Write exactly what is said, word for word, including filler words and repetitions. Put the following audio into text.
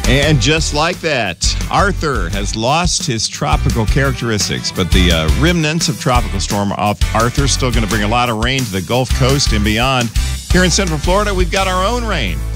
And just like that, Arthur has lost his tropical characteristics, but the uh, remnants of Tropical Storm Arthur still going to bring a lot of rain to the Gulf Coast and beyond. Here in Central Florida, we've got our own rain.